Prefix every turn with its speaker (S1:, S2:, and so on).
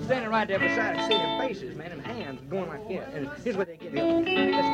S1: Standing right there beside him, seeing their faces, man, and hands going like this. And here's what they get. That's